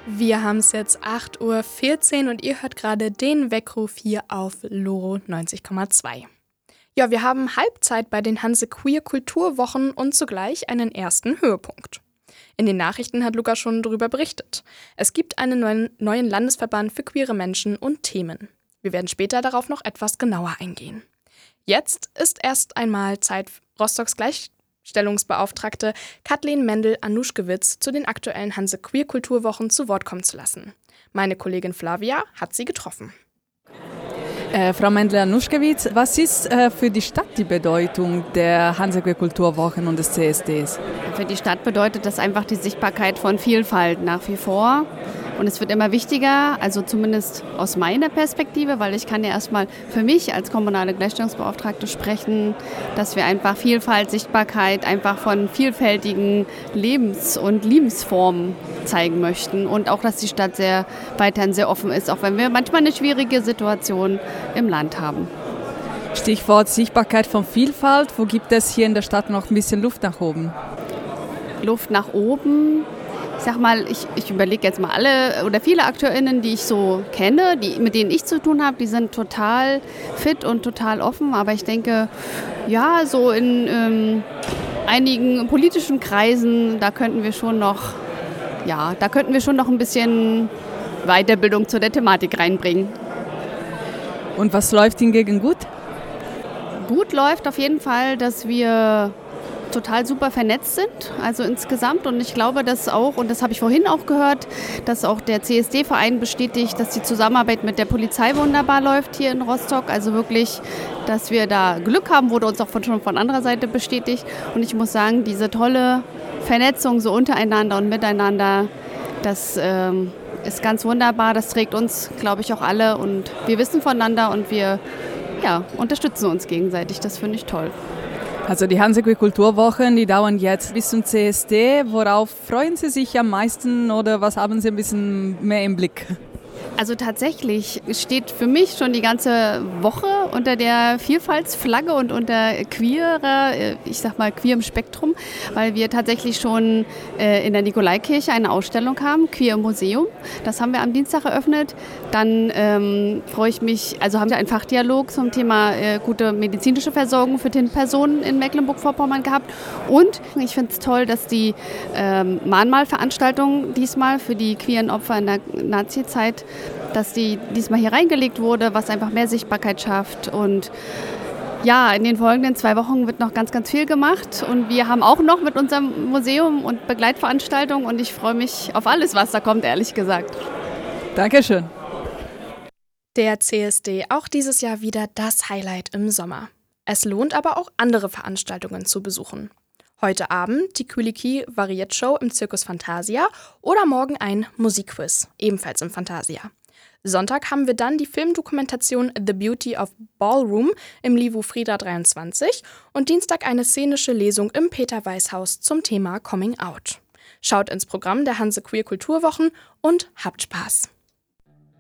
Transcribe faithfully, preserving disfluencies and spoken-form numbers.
Wir haben es jetzt acht Uhr vierzehn und ihr hört gerade den Weckruf hier auf Loro neunzig Komma zwei. Ja, wir haben Halbzeit bei den Hanse Queer Kulturwochen und zugleich einen ersten Höhepunkt. In den Nachrichten hat Luca schon darüber berichtet. Es gibt einen neuen, neuen Landesverband für queere Menschen und Themen. Wir werden später darauf noch etwas genauer eingehen. Jetzt ist erst einmal Zeit, Rostocks Gleichstellungsbeauftragte Kathleen Mendel-Anuschkewitz zu den aktuellen Hanse Queer Kulturwochen zu Wort kommen zu lassen. Meine Kollegin Flavia hat sie getroffen. Äh, Frau Mendel-Anuschkewitz, was ist äh, für die Stadt die Bedeutung der Hanse Queer Kulturwochen und des C S Ds? Für die Stadt bedeutet das einfach die Sichtbarkeit von Vielfalt nach wie vor. Und es wird immer wichtiger, also zumindest aus meiner Perspektive, weil ich kann ja erstmal für mich als kommunale Gleichstellungsbeauftragte sprechen, dass wir einfach Vielfalt, Sichtbarkeit einfach von vielfältigen Lebens- und Lebensformen zeigen möchten. Und auch, dass die Stadt sehr weiterhin sehr offen ist, auch wenn wir manchmal eine schwierige Situation im Land haben. Stichwort Sichtbarkeit von Vielfalt. Wo gibt es hier in der Stadt noch ein bisschen Luft nach oben? Luft nach oben. Ich sag mal, ich, ich überlege jetzt mal alle oder viele AkteurInnen, die ich so kenne, die, mit denen ich zu tun habe, die sind total fit und total offen. Aber ich denke, ja, so in ähm, einigen politischen Kreisen, da könnten wir schon noch, ja, da könnten wir schon noch ein bisschen Weiterbildung zu der Thematik reinbringen. Und was läuft hingegen gut? Gut läuft auf jeden Fall, dass wir total super vernetzt sind, also insgesamt. Und ich glaube, dass auch, und das habe ich vorhin auch gehört, dass auch der C S D-Verein bestätigt, dass die Zusammenarbeit mit der Polizei wunderbar läuft hier in Rostock. Also wirklich, dass wir da Glück haben, wurde uns auch von, schon von anderer Seite bestätigt. Und ich muss sagen, diese tolle Vernetzung so untereinander und miteinander, das ähm, ist ganz wunderbar. Das trägt uns, glaube ich, auch alle. Und wir wissen voneinander und wir ja, unterstützen uns gegenseitig. Das finde ich toll. Also die Hanse Queer Kulturwochen, die dauern jetzt bis zum C S D. Worauf freuen Sie sich am meisten oder was haben Sie ein bisschen mehr im Blick? Also tatsächlich steht für mich schon die ganze Woche unter der Vielfaltsflagge und unter queerer, ich sag mal queerem Spektrum, weil wir tatsächlich schon äh, in der Nikolaikirche eine Ausstellung haben, Queer im Museum. Das haben wir am Dienstag eröffnet. Dann ähm, freue ich mich, also haben wir einen Fachdialog zum Thema äh, gute medizinische Versorgung für T I N-Personen in Mecklenburg-Vorpommern gehabt. Und ich finde es toll, dass die ähm, Mahnmalveranstaltung diesmal für die queeren Opfer in der Nazi-Zeit, dass die diesmal hier reingelegt wurde, was einfach mehr Sichtbarkeit schafft. Und ja, in den folgenden zwei Wochen wird noch ganz, ganz viel gemacht. Und wir haben auch noch mit unserem Museum und Begleitveranstaltungen. Und ich freue mich auf alles, was da kommt, ehrlich gesagt. Dankeschön. Der C S D, auch dieses Jahr wieder das Highlight im Sommer. Es lohnt aber auch andere Veranstaltungen zu besuchen. Heute Abend die Quiliki Variettshow im Circus Fantasia oder morgen ein Musikquiz, ebenfalls im Fantasia. Sonntag haben wir dann die Filmdokumentation The Beauty of Ballroom im Livu Frieda dreiundzwanzig und Dienstag eine szenische Lesung im Peter-Weiß-Haus zum Thema Coming Out. Schaut ins Programm der Hanse Queer Kulturwochen und habt Spaß!